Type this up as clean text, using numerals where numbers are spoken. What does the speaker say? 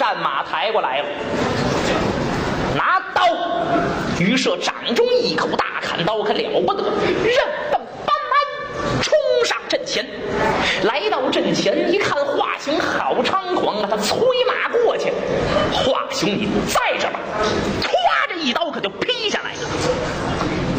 战马抬过来了，拿刀，于是掌中一口大砍刀，可了不得，刃蹦斑马冲上阵前。来到阵前一看，华雄好猖狂啊，他催马过去。华雄，你在这吧，唰，这一刀可就劈下来了。